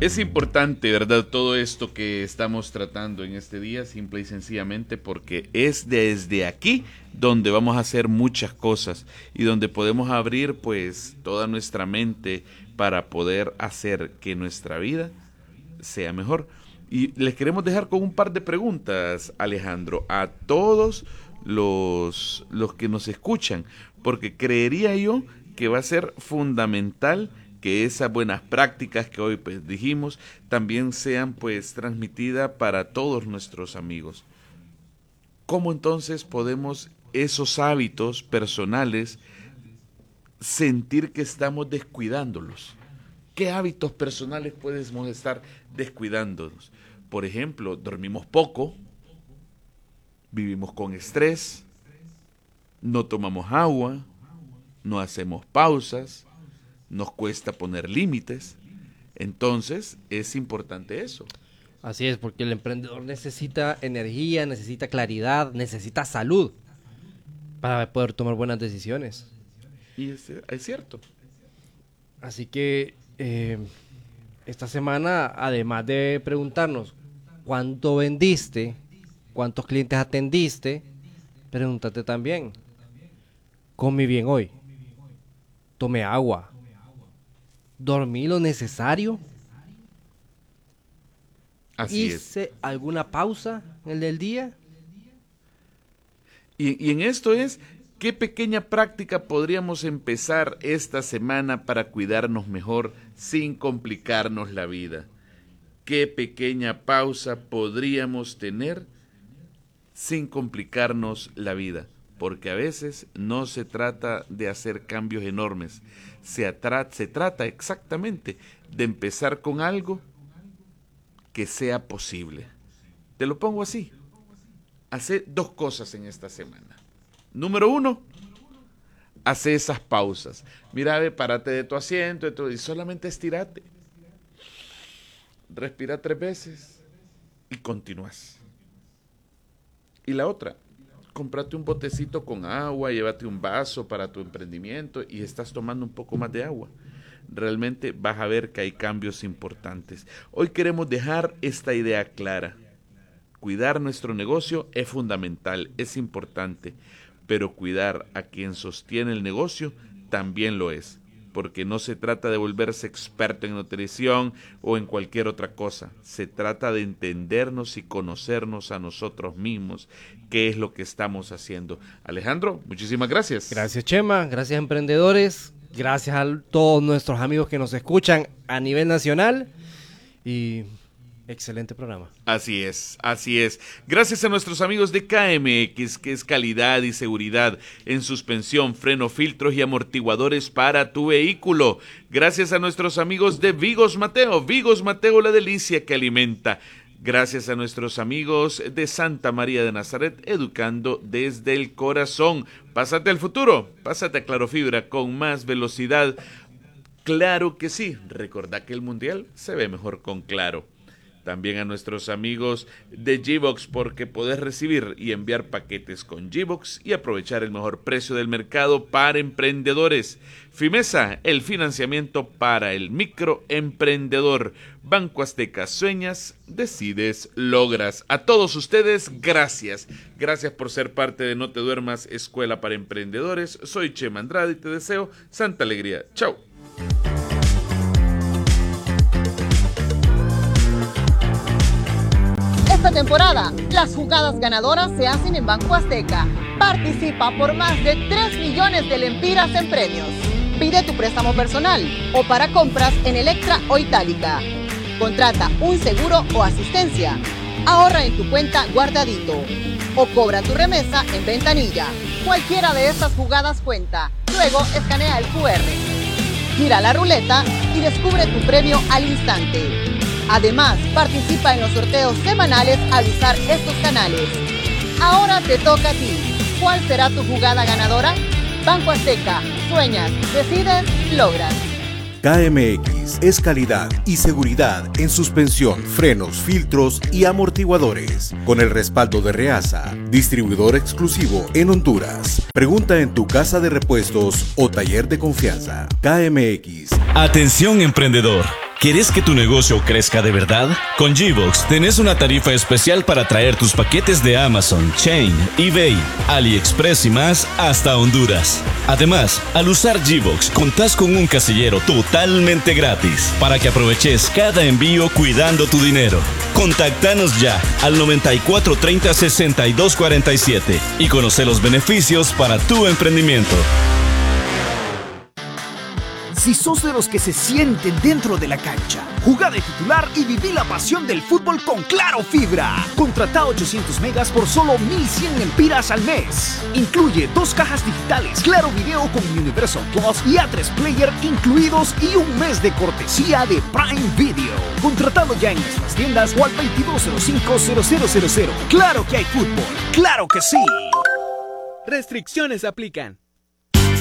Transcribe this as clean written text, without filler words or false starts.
Es importante, ¿verdad? Todo esto que estamos tratando en este día, simple y sencillamente porque es desde aquí donde vamos a hacer muchas cosas y donde podemos abrir pues toda nuestra mente para poder hacer que nuestra vida sea mejor. Y les queremos dejar con un par de preguntas, Alejandro, a todos los que nos escuchan, porque creería yo que va a ser fundamental que esas buenas prácticas que hoy pues dijimos también sean pues transmitidas para todos nuestros amigos. ¿Cómo entonces podemos esos hábitos personales sentir que estamos descuidándolos? ¿Qué hábitos personales podemos estar descuidándonos? Por ejemplo, dormimos poco, vivimos con estrés, no tomamos agua, no hacemos pausas, nos cuesta poner límites. Entonces es importante eso. Así es, porque el emprendedor necesita energía, necesita claridad, necesita salud para poder tomar buenas decisiones. Y es cierto. Así que esta semana, además de preguntarnos cuánto vendiste, cuántos clientes atendiste, pregúntate también, ¿comí bien hoy? ¿Tomé agua? ¿Dormí lo necesario? Así ¿Hice es. alguna pausa en el del día? Y en esto es, ¿qué pequeña práctica podríamos empezar esta semana para cuidarnos mejor sin complicarnos la vida? ¿Qué pequeña pausa podríamos tener sin complicarnos la vida? Porque a veces no se trata de hacer cambios enormes, se trata exactamente de empezar con algo que sea posible. Te lo pongo así. Hace 2 cosas en esta semana. Número 1, hace esas pausas. Mira, párate de tu asiento y solamente estirate. Respira 3 veces y continúas. Y la otra, cómprate un botecito con agua, llévate un vaso para tu emprendimiento y estás tomando un poco más de agua. Realmente vas a ver que hay cambios importantes. Hoy queremos dejar esta idea clara. Cuidar nuestro negocio es fundamental, es importante, pero cuidar a quien sostiene el negocio también lo es, porque no se trata de volverse experto en nutrición o en cualquier otra cosa. Se trata de entendernos y conocernos a nosotros mismos, qué es lo que estamos haciendo. Alejandro, muchísimas gracias. Gracias, Chema. Gracias, emprendedores. Gracias a todos nuestros amigos que nos escuchan a nivel nacional. Y excelente programa. Así es, así es. Gracias a nuestros amigos de KMX, que es calidad y seguridad en suspensión, freno, filtros y amortiguadores para tu vehículo. Gracias a nuestros amigos de Vigos Mateo, la delicia que alimenta. Gracias a nuestros amigos de Santa María de Nazaret, educando desde el corazón. Pásate al futuro, pásate a Claro Fibra con más velocidad. Claro que sí, recordá que el mundial se ve mejor con Claro. También a nuestros amigos de Gbox, porque podés recibir y enviar paquetes con Gbox y aprovechar el mejor precio del mercado para emprendedores. Fimesa, el financiamiento para el microemprendedor. Banco Azteca, sueñas, decides, logras. A todos ustedes, gracias. Gracias por ser parte de No Te Duermas, Escuela para Emprendedores. Soy Chema Andrade y te deseo santa alegría. Chao. Esta temporada, las jugadas ganadoras se hacen en Banco Azteca. Participa por más de 3 millones de lempiras en premios. Pide tu préstamo personal o para compras en Electra o Itálica. Contrata un seguro o asistencia. Ahorra en tu cuenta guardadito. O cobra tu remesa en ventanilla. Cualquiera de estas jugadas cuenta. Luego escanea el QR. Gira la ruleta y descubre tu premio al instante. Además, participa en los sorteos semanales al usar estos canales. Ahora te toca a ti. ¿Cuál será tu jugada ganadora? Banco Azteca. Sueñas, decides, logras. KMX es calidad y seguridad en suspensión, frenos, filtros y amortiguadores. Con el respaldo de Reasa, distribuidor exclusivo en Honduras. Pregunta en tu casa de repuestos o taller de confianza. KMX. Atención, emprendedor. ¿Querés que tu negocio crezca de verdad? Con GBox tenés una tarifa especial para traer tus paquetes de Amazon, Chain, eBay, AliExpress y más hasta Honduras. Además, al usar GBox contás con un casillero totalmente gratis para que aproveches cada envío cuidando tu dinero. Contactanos ya al 94 30 62 47 y conoce los beneficios para tu emprendimiento. Si sos de los que se sienten dentro de la cancha, jugá de titular y viví la pasión del fútbol con Claro Fibra. Contratá 800 megas por solo 1,100 lempiras al mes. Incluye 2 cajas digitales, Claro Video con Universal Plus y A3 Player incluidos y un mes de cortesía de Prime Video. Contratalo ya en nuestras tiendas o al 2205-0000. Claro que hay fútbol, claro que sí. Restricciones aplican.